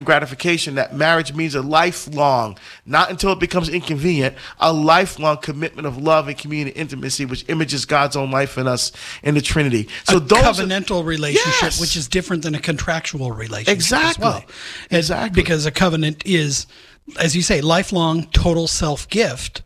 gratification, that marriage means a lifelong, not until it becomes inconvenient, a lifelong commitment of love and community intimacy, which images God's own life in us in the Trinity. So a covenantal relationship, yes, which is different than a contractual relationship. Exactly. As well. Exactly. Because a covenant is, as you say, lifelong, total self-gift,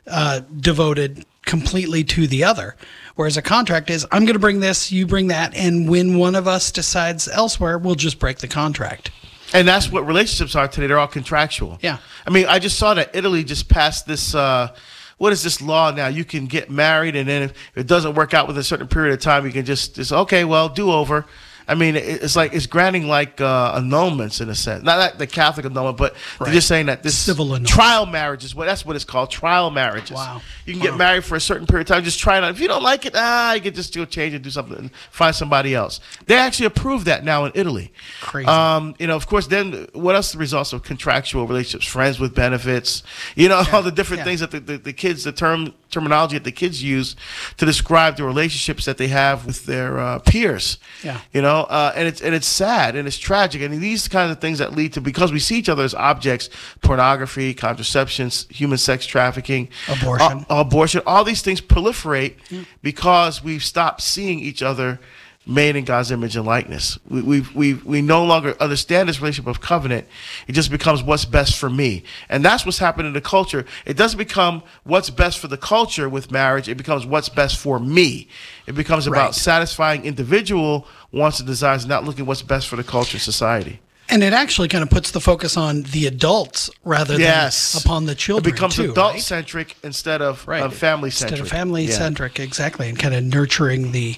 devoted completely to the other. Whereas a contract is, I'm going to bring this, you bring that, and when one of us decides elsewhere, we'll just break the contract. And that's what relationships are today. They're all contractual. Yeah. I mean, I just saw that Italy just passed this, what is this law now? You can get married, and then if it doesn't work out within a certain period of time, you can just okay, well, do over. I mean, it's like it's granting like annulments in a sense, not like the Catholic annulment, but right, they're just saying that this civil annulment. Trial marriages, that's what it's called, trial marriages. Wow. You can get married for a certain period of time, just try it out. If you don't like it, you can just do a change and do something and find somebody else. They actually approve that now in Italy. Crazy. Of course, then what else are the results of contractual relationships? Friends with benefits, all the different things that the kids, the terminology that the kids use to describe the relationships that they have with their peers. Yeah. And it's sad and it's tragic. And these kinds of things that lead to, because we see each other as objects, pornography, contraceptions, human sex trafficking, abortion, all these things proliferate because we've stopped seeing each other made in God's image and likeness. We no longer understand this relationship of covenant. It just becomes what's best for me. And that's what's happened in the culture. It doesn't become what's best for the culture with marriage. It becomes what's best for me. It becomes about satisfying individual wants and desires, not looking what's best for the culture and society. And it actually kind of puts the focus on the adults rather than upon the children. It becomes adult-centric instead of family-centric. Instead of family-centric, exactly, and kind of nurturing the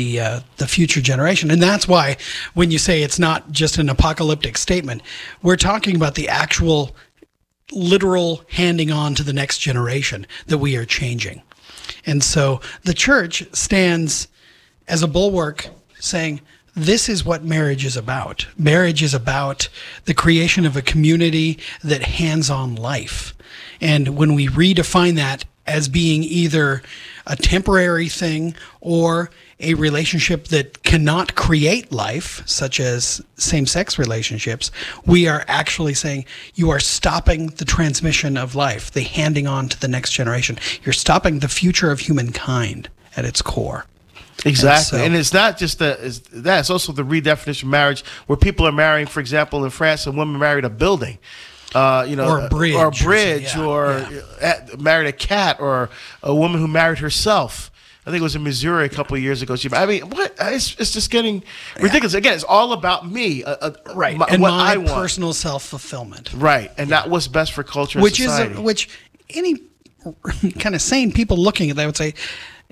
future generation. And that's why when you say it's not just an apocalyptic statement, we're talking about the actual literal handing on to the next generation that we are changing. And so the church stands as a bulwark saying, this is what marriage is about. Marriage is about the creation of a community that hands on life. And when we redefine that as being either a temporary thing or a relationship that cannot create life, such as same-sex relationships, we are actually saying you are stopping the transmission of life, the handing on to the next generation. You're stopping the future of humankind at its core. Exactly. And it's not just that, it's also the redefinition of marriage, where people are marrying, for example, in France, a woman married a building. Or a bridge, or married a cat, or a woman who married herself. I think it was in Missouri a couple of years ago. It's just getting ridiculous. Again, it's all about me, and my personal self-fulfillment. Right, and not what's best for culture and society. Which any kind of sane people looking at that would say,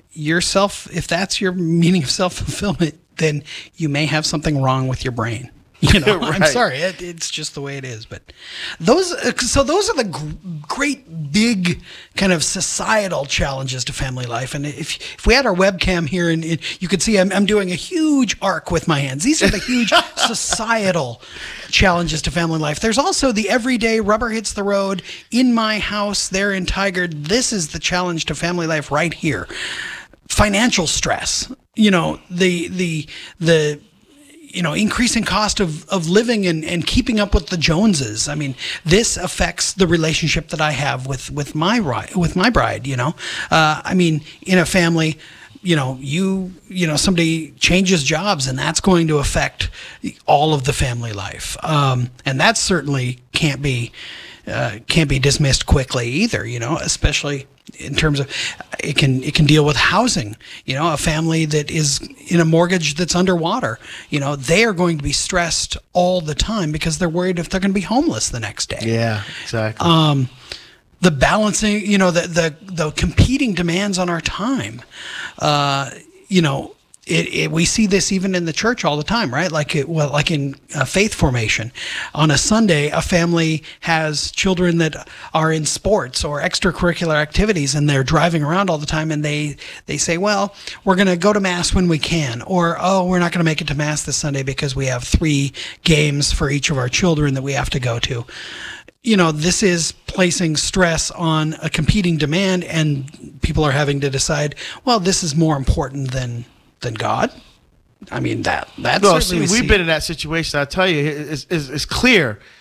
if that's your meaning of self-fulfillment, then you may have something wrong with your brain. Right. I'm sorry, it's just the way it is. But those are the great big kind of societal challenges to family life. And if we had our webcam here, and you could see I'm doing a huge arc with my hands. These are the huge societal challenges to family life. There's also the everyday rubber hits the road in my house, there in Tigard. This is the challenge to family life right here. Financial stress, the increasing cost of living and keeping up with the Joneses. I mean, this affects the relationship that I have with my bride. I mean, in a family, somebody changes jobs, and that's going to affect all of the family life, and that certainly can't be dismissed quickly either. Especially in terms of it can deal with housing. A family that is in a mortgage that's underwater, they are going to be stressed all the time because they're worried if they're going to be homeless the next day. Yeah, exactly. The balancing, the competing demands on our time, we see this even in the church all the time, right? Like in faith formation. On a Sunday, a family has children that are in sports or extracurricular activities, and they're driving around all the time, and they say, well, we're going to go to Mass when we can, or, oh, we're not going to make it to Mass this Sunday because we have 3 games for each of our children that we have to go to. This is placing stress on a competing demand, and people are having to decide, well, this is more important than God. I mean, that's no. See, we've been in that situation. I tell you, it's clear